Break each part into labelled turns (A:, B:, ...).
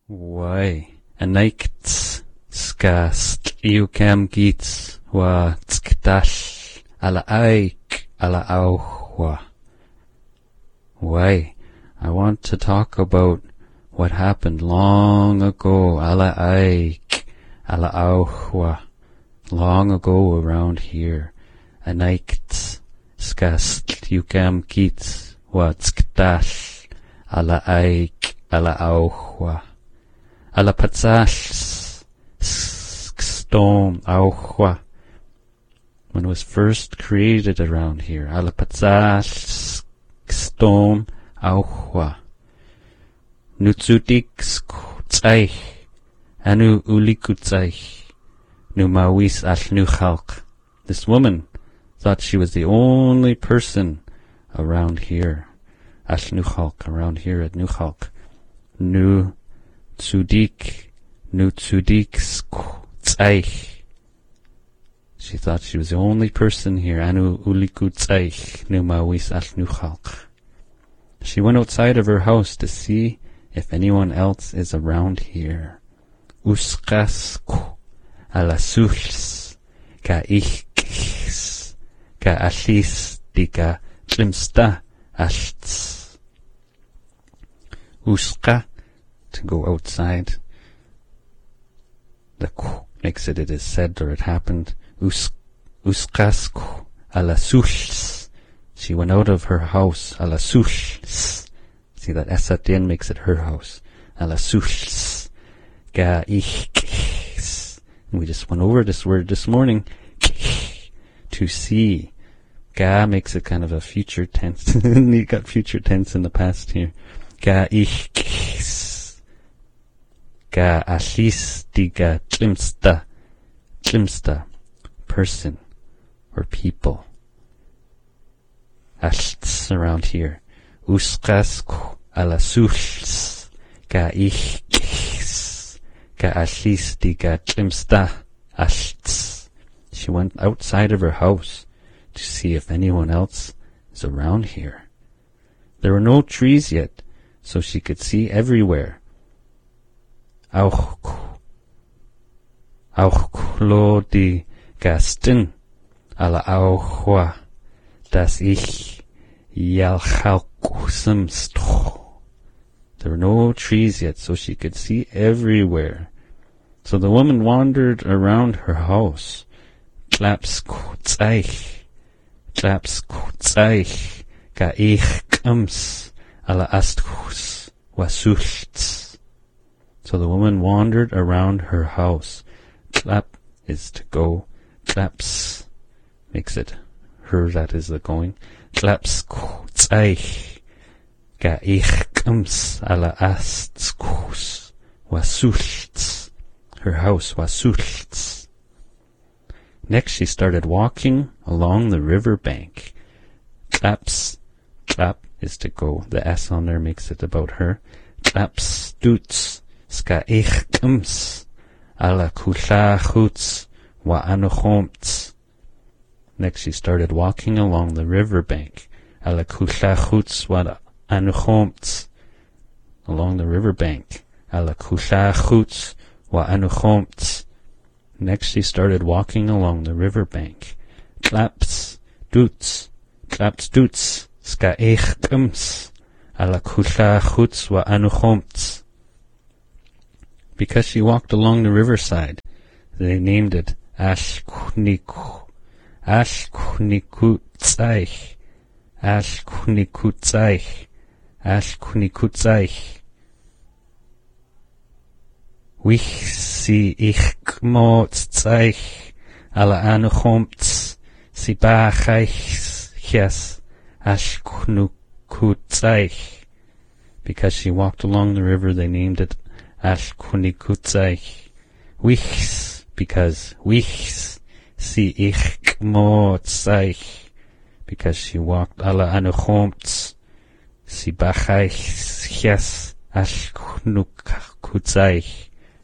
A: Why, anaikt ska stiukam gits wa tskdash ala aik ala auhwa. Why, I want to talk about what happened long ago, ala aik ala auhwa, long ago around here. Anaikt ska stiukam gits wa tskdash ala aik ala auhwa. Ala patsash storm auhwa. When it was first created around here. Ala patsash storm auhwa. Nutsudik skutzaich. Anu ulikutzaich. Nu mawis al nuchalk. This woman thought she was the only person around here. Al nuchalk, around here at Nuchalk. Nu Tzudik, nu tzudik skutzaich. She thought she was the only person here. Anu ulikutzaich, nu mawis al nuchalk. She went outside of her house to see if anyone else is around here. Uskasku alasuls ka ichkis ka alis dika tlimsta ashts. Uska, to go outside. The ku makes it is said or it happened. Uskasku alasuls. She went out of her house. Alasuls. See that esatin makes it her house. Alasuls. Ga ichkis. We just went over this word this morning. To see. Ga makes it kind of a future tense. You got future tense in the past here. Ga ichkis. Ga alis diga tlimsta. Tlimsta. Person. Or people. Ashts around here. Uskasku alasuls. Ga ichkis. Ga alis diga tlimsta. Ashts. She went outside of her house to see if anyone else is around here. There were no trees yet, so she could see everywhere. Auch lo die Gasten ala auchwa, dass ich jalchaukusumstro. There were no trees yet, so she could see everywhere. So the woman wandered around her house. Klapskutzaich, klapskutzaich, ga ich kums ala asthus wasults. So the woman wandered around her house. Clap is to go. Claps makes it her that is the going. Claps kutzaich. Ga ich kums ala astkus wasults. Her house wasults. Next she started walking along the river bank. Claps. Clap is to go. The S on there makes it about her. Claps stoots. Ska ich kums ala kusha chuts wa anuchomts. Next she started walking along the river bank. Ala kusha chuts wa anuchomts. Along the river bank. Ala kusha chuts wa anuchomts. Next she started walking along the river bank. Claps doots. Claps doots. Ska ich kums ala kusha chuts wa anuchomts. Because she walked along the riverside, they named it Ashkuniku. Ashkunikutzaich. Ashkunikutzaich. Ashkunikutzaich. Wich si ich kmotzaich ala anuchomts si bachaichs Ashkunukutzaich. Because she walked along the river, they named it Ashkunikutzaich. Wichs, because wichs, si ich kmotzaich. Because she walked ala anuchomts, si bachaichs Ashkunukutzaich.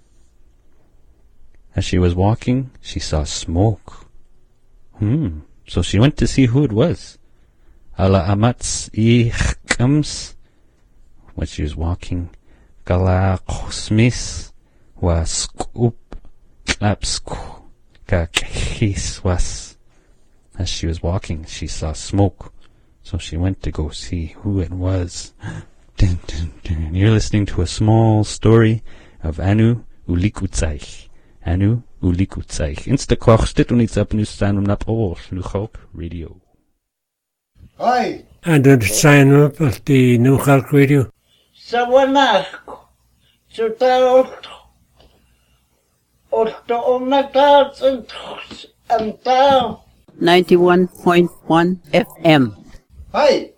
A: As she was walking, she saw smoke. So she went to see who it was. Ala amatz ich kums. When she was walking galaqsmis was scoop klapsku kakis was. As she was walking, she saw smoke, so she went to go see who it was. Dun, dun, dun. You're listening to a small story of Anu Ulikutsaich. Anu Ulikutsaich. Instakoch dit units up nu staan om nap all Luchok Radio.
B: Hi.
C: And then sign up at the New York Radio.
B: Sawanako. Zutaot. Otto omatats and down.
D: 91.1 FM.
B: Hi.